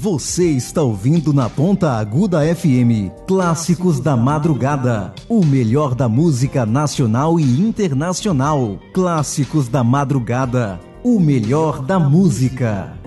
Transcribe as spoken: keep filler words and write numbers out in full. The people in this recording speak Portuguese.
Você está ouvindo na Ponta Aguda F M, Clássicos da Madrugada, o melhor da música nacional e internacional. Clássicos da Madrugada, o melhor da música.